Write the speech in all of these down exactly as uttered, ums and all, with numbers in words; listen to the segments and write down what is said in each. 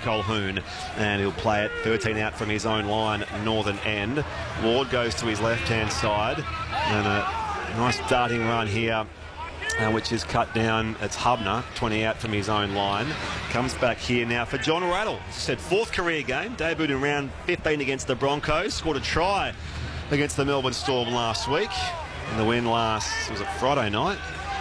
Colquhoun, and he'll play it thirteen out from his own line, northern end. Ward goes to his left-hand side, and a nice darting run here, Uh, which is cut down. It's Hubner, twenty out from his own line. Comes back here now for John Rattle. As I said, fourth career game. Debuted in round fifteen against the Broncos. Scored a try against the Melbourne Storm last week. And the win last, was it Friday night?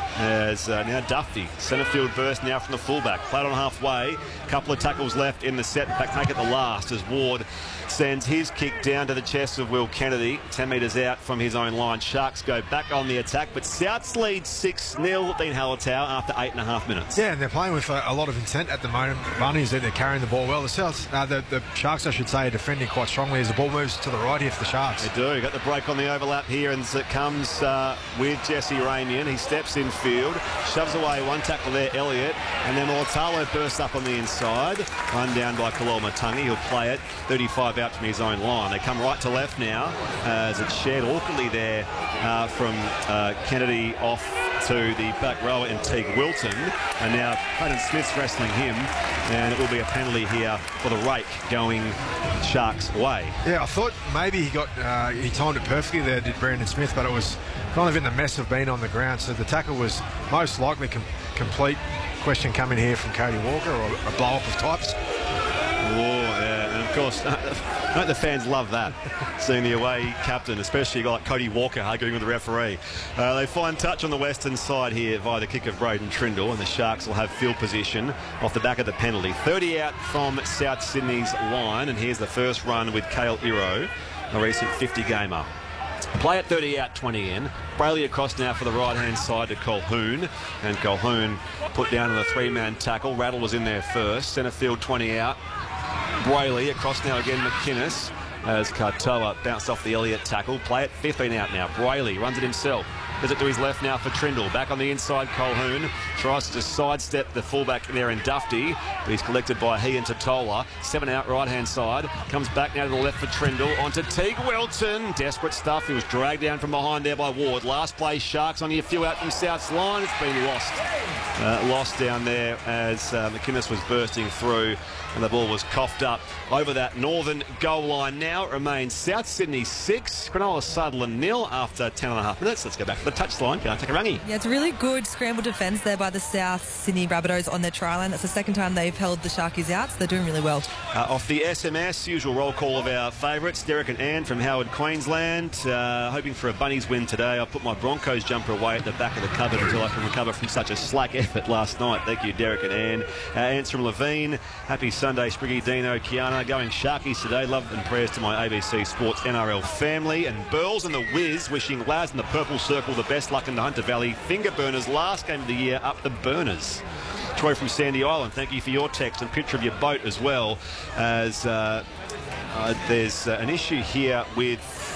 As uh, now Duffy, centre field burst now from the fullback. Played on halfway. Couple of tackles left in the set. In fact, make it the last as Ward sends his kick down to the chest of Will Kennedy, ten metres out from his own line. Sharks go back on the attack, but Souths lead six nil Dean Hallertau after eight and a half minutes. Yeah, and they're playing with a, a lot of intent at the moment. Bunnies, they're carrying the ball well. The Souths, uh, the, the Sharks, I should say, are defending quite strongly as the ball moves to the right here for the Sharks. They do. Got the break on the overlap here, and it comes uh, with Jesse Ramian. He steps in field, shoves away one tackle there, Elliott, and then Mortalo bursts up on the inside. Run down by Kalol Matangi. He'll play it thirty-five out from his own line. They come right to left now as it's shared awkwardly there uh, from uh, Kennedy off to the back rower in Teague Wilton, and now Clayton Smith's wrestling him, and it will be a penalty here for the rake going Sharks' way. Yeah, I thought maybe he got uh, he timed it perfectly there, did Brandon Smith, but it was kind of in the mess of being on the ground, so the tackle was most likely com complete. Question coming here from Cody Walker, or a blow-up of types. Oh, yeah, and of course, don't the fans love that, seeing the away captain, especially a guy like Cody Walker arguing with the referee. Uh, they find touch on the western side here via the kick of Braden Trindle, and the Sharks will have field position off the back of the penalty. thirty out from South Sydney's line, and here's the first run with Kale Iro, a recent fifty gamer. Play at thirty out, twenty in. Brayley across now for the right-hand side to Colquhoun. And Colquhoun put down on a three-man tackle. Rattle was in there first. Centre field, twenty out. Brayley across now again, McInnes. As Katoa bounced off the Elliott tackle. Play at fifteen out now. Brayley runs it himself. Does it to his left now for Trindle. Back on the inside, Colquhoun tries to just sidestep the fullback there in Dufty, but he's collected by he and Totola. Seven out, right-hand side. Comes back now to the left for Trindle. Onto Teague Wilton. Desperate stuff. He was dragged down from behind there by Ward. Last play, Sharks only a few out from South's line. It's been lost. Uh, lost down there as uh, McInnes was bursting through, and the ball was coughed up over that northern goal line. Now it remains South Sydney six, Cronulla Sutherland nil after ten and a half minutes. Let's go back to the touchline. Can I take a rungy? Yeah, it's a really good scramble defence there by the South Sydney Rabbitohs on their try line. That's the second time they've held the Sharkies out, so they're doing really well. Uh, off the S M S, usual roll call of our favourites, Derek and Ann from Howard, Queensland. Uh, hoping for a Bunnies win today. I put my Broncos jumper away at the back of the cupboard until I can recover from such a slack effort last night. Thank you, Derek and Ann. Uh, Ant's from Levine. Happy Sunday, Spriggy, Dino, Kiana. Going Sharkies today. Love and prayers to my A B C Sports N R L family. And Burls and the Wiz wishing Laz in the Purple Circle the best luck in the Hunter Valley. Finger Burners, last game of the year, up the Burners. Troy from Sandy Island, thank you for your text and picture of your boat as well, as uh, uh, there's uh, an issue here with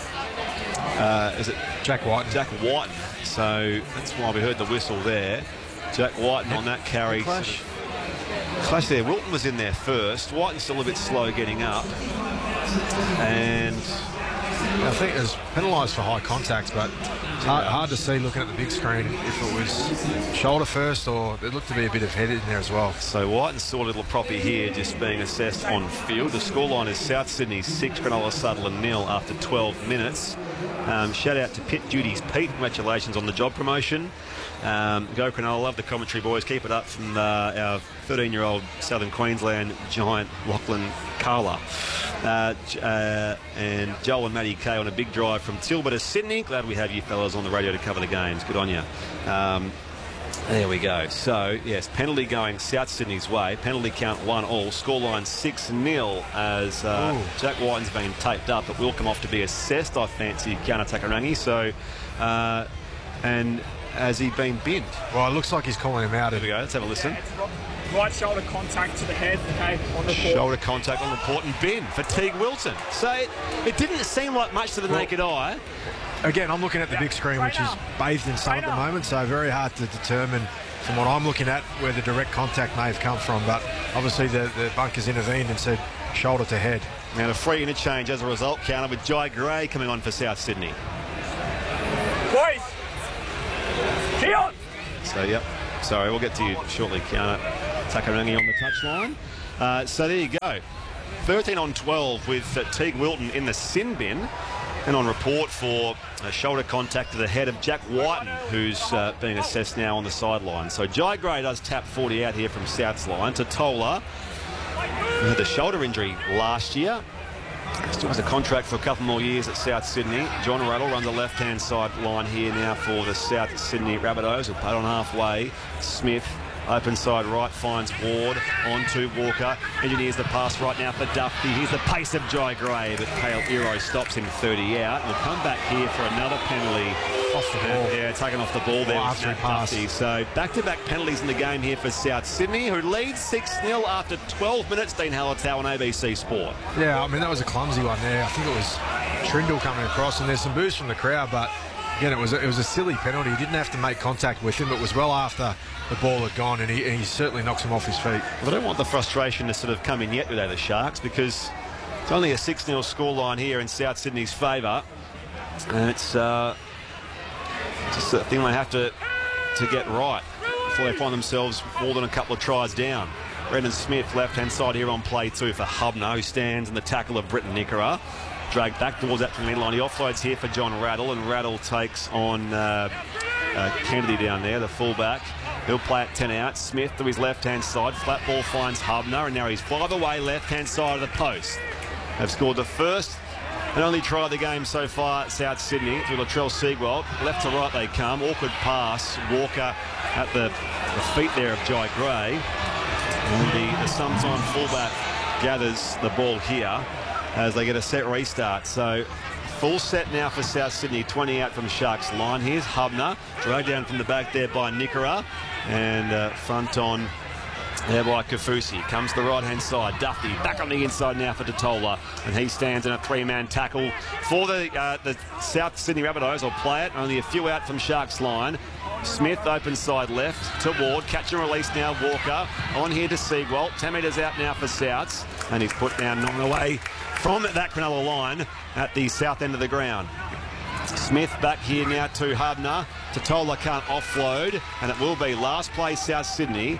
uh, is it Jack Whiten. Jack Whiten. So that's why we heard the whistle there. Jack Whiten on that carry. Clash. Clash there. Wilton was in there first. Whiten's still a bit slow getting up. And I think it was penalised for high contact, but it's hard, hard to see looking at the big screen if it was shoulder first, or it looked to be a bit of head in there as well. So Whiten saw a little proppy here just being assessed on field. The scoreline is South Sydney six, Cronulla Sutherland nil after twelve minutes. Um, shout out to Pit Duties Pete. Congratulations on the job promotion. Um, go Cronulla, love the commentary, boys. Keep it up from uh, our thirteen-year-old Southern Queensland giant Lachlan Carla. Uh, uh, and Joel and Matty Kay on a big drive from Tilbury to Sydney. Glad we have you fellas on the radio to cover the games. Good on you. Um, there we go. So, yes, penalty going South Sydney's way. Penalty count one all. Scoreline six nil as uh, Jack Whiten's been taped up, but will come off to be assessed, I fancy, Kiana Takarangi. So, uh, and has he been binned? Well, it looks like he's calling him out. There we go. Let's have a listen. Right shoulder contact to the head, okay, on report. Shoulder contact on report and bin for Teague Wilton. So it, it didn't seem like much to the well, naked eye. Again, I'm looking at the big screen, which is bathed in sun at the moment, so very hard to determine from what I'm looking at where the direct contact may have come from. But obviously the, the bunkers intervened and said shoulder to head. And a free interchange as a result, counter with Jai Gray coming on for South Sydney. Boys! Key on! So, yep. Sorry, we'll get to you shortly, Kiana Takarangi on the touchline. Uh, so there you go. thirteen on twelve with uh, Teague Wilton in the sin bin. And on report for a shoulder contact to the head of Jack Whiten, who's uh, being assessed now on the sideline. So Jai Gray does tap forty out here from South's line. Totola, who had the shoulder injury last year, still has a contract for a couple more years at South Sydney. John Rattle runs the left-hand side line here now for the South Sydney Rabbitohs. He'll put on halfway. Smith, open side right, finds Ward on to Walker. Engineers the pass right now for Duffy. Here's the pace of Jai Gray, but Kale Iro stops him thirty out. We'll come back here for another penalty. Off the ball. Yeah, taking off the ball there. Oh, after Matt he passed. Duffy. So back-to-back penalties in the game here for South Sydney, who leads six nil after twelve minutes. Dean Hallertau on A B C Sport. Yeah, I mean, that was a clumsy one there. I think it was Trindle coming across, and there's some boost from the crowd, but again, it was a, it was a silly penalty. He didn't have to make contact with him. It was well after the ball had gone, and he, and he certainly knocks him off his feet. Well, I don't want the frustration to sort of come in yet today, the Sharks, because it's only a six nil scoreline here in South Sydney's favour. And it's uh, just a thing they have to, to get right before they find themselves more than a couple of tries down. Brendan Smith, left-hand side here on play two for Hubner, who stands in the tackle of Britton Nickera. Dragged back towards that from the midline. He offloads here for John Rattle, and Rattle takes on uh, uh, Kennedy down there, the fullback. He'll play it ten out. Smith to his left-hand side. Flat ball finds Hubner, and now he's five away left-hand side of the post. They've scored the first and only try of the game so far, South Sydney, through Latrell Seagwald. Left to right they come. Awkward pass. Walker at the, the feet there of Jai Gray. And the, the sometime fullback gathers the ball here as they get a set restart. So full set now for South Sydney, twenty out from Sharks line. Here's Hubner, dragged down from the back there by Nickera, and uh, front on there by Kaufusi. Comes to the right-hand side. Duffy back on the inside now for Totola, and he stands in a three-man tackle for the uh, the South Sydney Rabbitohs. Will play it, only a few out from Sharks line. Smith open side left to Ward. Catch and release now. Walker on here to Seagwald. ten metres out now for Souths, and he's put down nine away from that Cronulla line at the south end of the ground. Smith back here now to Hubner. Totola can't offload, and it will be last play South Sydney.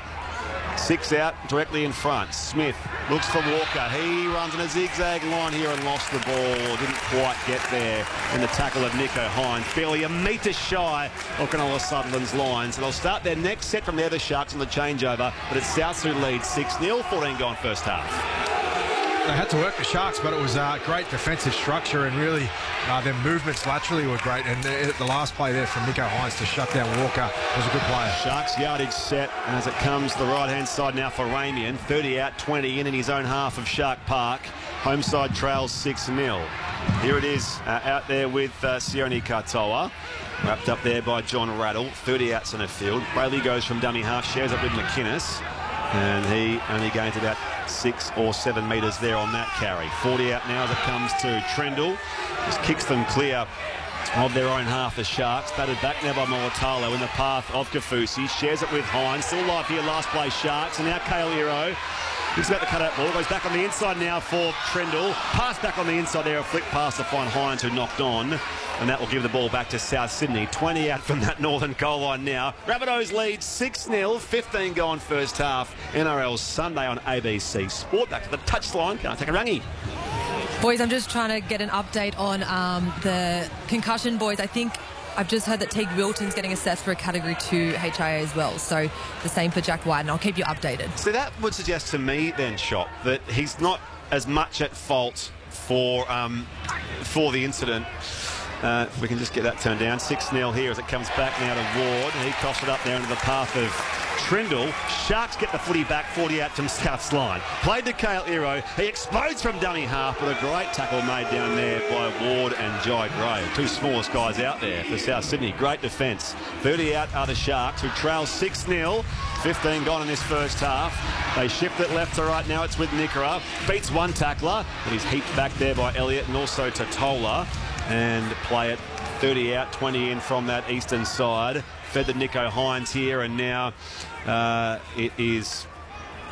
Six out directly in front. Smith looks for Walker. He runs in a zigzag line here and lost the ball. Didn't quite get there in the tackle of Nicho Hynes. Barely a metre shy of Cronulla Sutherland's line. So they'll start their next set from there, the Sharks, on the changeover. But it's Souths who lead six nil, fourteen gone first half. They had to work the Sharks, but it was uh, great defensive structure, and really uh, their movements laterally were great. And the, the last play there from Nicho Hynes to shut down Walker was a good player. Sharks yardage set as it comes to the right-hand side now for Ramian. thirty out, twenty in in his own half of Shark Park. Home side trails six nil. Here it is uh, out there with uh, Sione Katoa. Wrapped up there by John Rattle. thirty out centre field. Brayley goes from dummy half, shares it with McInnes. And he only gains about six or seven metres there on that carry. forty out now as it comes to Trindle. Just kicks them clear of their own half, the Sharks. Batted back now by Molitalo in the path of Kaufusi. Shares it with Hynes. Still live here, last play Sharks. And now Kale Iro. He's about to cut out ball. Goes back on the inside now for Trindle. Pass back on the inside there. A flick pass to find Hynes, who knocked on. And that will give the ball back to South Sydney. twenty out from that northern goal line now. Rabbitohs lead six nil. fifteen gone first half. N R L Sunday on A B C Sport. Back to the touchline. Can't take a rangy. Boys, I'm just trying to get an update on um, the concussion, boys. I think I've just heard that Teague Wilton's getting assessed for a Category two H I A as well. So the same for Jack White, and I'll keep you updated. So that would suggest to me then, Shop, that he's not as much at fault for um, for the incident. Uh, we can just get that turned down. six nil here as it comes back now to Ward. He coughs it up there into the path of Trindle. Sharks get the footy back, forty out from South's line. Played to Kale Iro. He explodes from dummy half with a great tackle made down there by Ward and Jai Gray. Two smallest guys out there for South Sydney. Great defence. thirty out are the Sharks, who trail six nil. fifteen gone in this first half. They shift it left to right now. It's with Nickera. Beats one tackler, but he's heaped back there by Elliott and also Totola. And play it thirty out, twenty in from that eastern side. Fed the Nicho Hynes here, and now uh, it is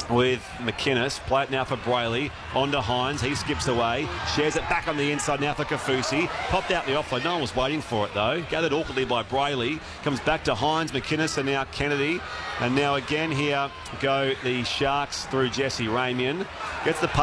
with McInnes. Play it now for Brayley. On to Hines. He skips away. Shares it back on the inside now for Kaufusi. Popped out the offload. No one was waiting for it, though. Gathered awkwardly by Brayley. Comes back to Hines, McInnes, and now Kennedy. And now again here go the Sharks through Jesse Ramian. Gets the pass.